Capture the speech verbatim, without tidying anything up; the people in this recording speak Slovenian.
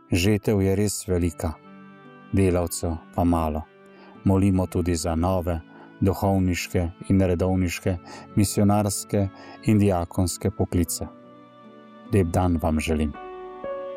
Žetev je res velika, delavcev pa malo. Molimo tudi za nove, duhovniške in redovniške, misionarske in diakonske poklice. Lep dan vam želim.